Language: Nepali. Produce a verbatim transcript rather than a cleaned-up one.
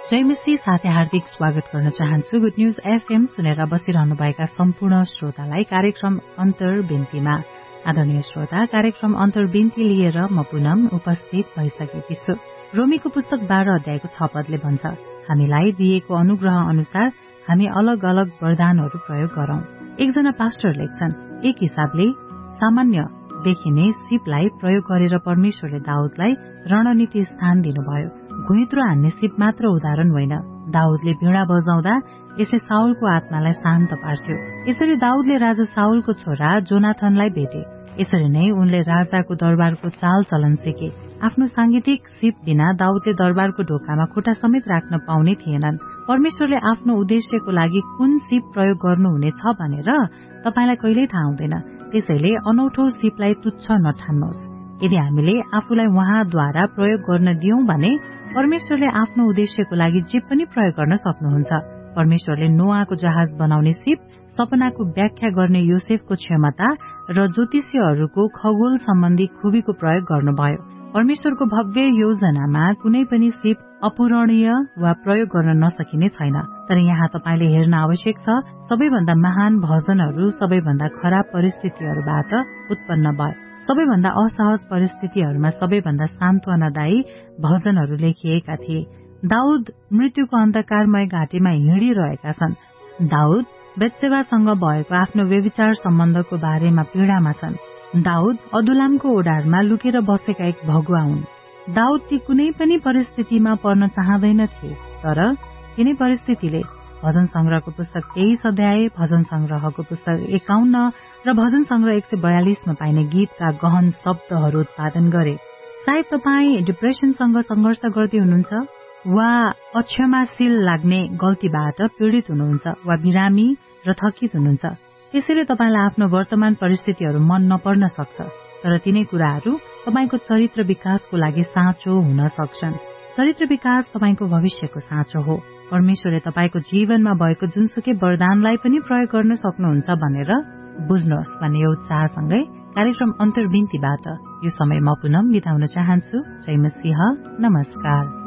जयमसी साथै हार्दिक स्वागत गर्न चाहन्छु। गुड न्यूज एफएम सुनेर बसिरहनुभएका सम्पूर्ण श्रोतालाई कार्यक्रम अन्तर्बिन्तीमा। आदरणीय श्रोता, कार्यक्रम अन्तर्बिन्ती लिएर म पुनम उपस्थित भइसकेकी छु। रोमीको पुस्तक बाह्र अध्यायको छ पदले भन्छ, हामीलाई दिएको अनुग्रह अनुसार हामी अलग अलग वरदानहरू प्रयोग गरौं। एकजना पास्टर लेख्छन्, एक हिसाबले सामान्य देखिने सिपलाई प्रयोग गरेर परमेश्वरले दाउदलाई रणनीति स्थान दिनुभयो। घुइँत्रो हान्ने सिप मात्र उदाहरण होइन, दाउदले वीणा बजाउँदा यसले साउलको आत्मालाई शान्त पार्थ्यो। यसरी दाउदले राजा साउलको छोरा जोनाथनलाई भेटे। यसरी नै उनले राजाको दरबारको चाल चलन सिके। आफ्नो सांगीतिक सिप बिना दाउदले दरबारको ढोकामा खुट्टा समेत राख्न पाउने थिएनन्। परमेश्वरले आफ्नो उद्देश्यको लागि कुन सिप प्रयोग गर्नुहुनेछ भनेर तपाईलाई कहिल्यै थाहा हुँदैन। त्यसैले अनौठो सिपलाई तुच्छ नठान्नुहोस्। यदि हामीले आफूलाई उहाँद्वारा प्रयोग गर्न दियौं भने परमेश्वरले आफ्नो उद्देश्यको लागि जे पनि प्रयोग गर्न सक्नुहुन्छ। परमेश्वरले नोआको जहाज बनाउने सिप, सपनाको व्याख्या गर्ने योसेफको क्षमता र ज्योतिषीहरूको खगोल सम्बन्धी खुबीको प्रयोग गर्नुभयो। परमेश्वरको भव्य योजनामा कुनै पनि सिप अपूरणीय वा प्रयोग गर्न नसकिने छैन। तर यहाँ तपाईले हेर्न आवश्यक छ, सबैभन्दा महान भजनहरू सबैभन्दा खराब परिस्थितिहरूबाट उत्पन्न भए। सबैभन्दा असहज परिस्थितिहरूमा सबैभन्दा सान्त्वनादायी भजनहरू लेखिएका थिए। दाउद मृत्युको अन्धकारमय घाटीमा हिँडिरहेका छन्। दाउद बेत्सेबासँग भएको आफ्नो व्यभिचार सम्बन्धको बारेमा पीडामा छन्। दाउद अदुलामको ओडारमा लुकेर बसेका एक भगुवा हुन्। दाउद ती कुनै पनि परिस्थितिमा पर्न चाहँदैनथे, तर तिनै परिस्थितिले भजन संग्रहको पुस्तक तेइस अध्याय, भजन संग्रहको पुस्तक एकाउन्न र भजन संग्रह एक सय बयालिसमा पाइने गीतका गहन शब्दहरू उत्पादन गरे। सायद तपाईँ डिप्रेसनसँग संघर्ष गर्दै हुनुहुन्छ, वा अक्षमाशील लाग्ने गल्तीबाट पीड़ित हुनुहुन्छ, वा बिरामी र थकित हुनुहुन्छ। त्यसैले तपाईलाई आफ्नो वर्तमान परिस्थितिहरू मन नपर्न सक्छ, तर तिनै कुराहरू तपाईको चरित्र विकासको लागि साँचो हुन सक्छन्। चरित्र विकास तपाईको भविष्यको साँचो हो। परमेश्वरले तपाईको जीवनमा भएको जुनसुकै वरदानलाई पनि प्रयोग गर्न सक्नुहुन्छ भनेर बुझ्नुहोस् भन्ने यो उत्साहसँगै कार्यक्रम अन्तर्बिन्तीबाट यो समय म पुनः बिताउन चाहन्छु। जय मसीह, नमस्कार।